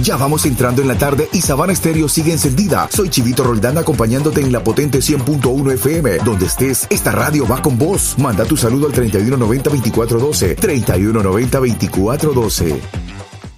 Ya vamos entrando en la tarde y Sabana Estéreo sigue encendida. Soy Chivito Roldán acompañándote en la potente 100.1 FM. Donde estés, esta radio va con vos. Manda tu saludo al 3190-2412. 3190-2412.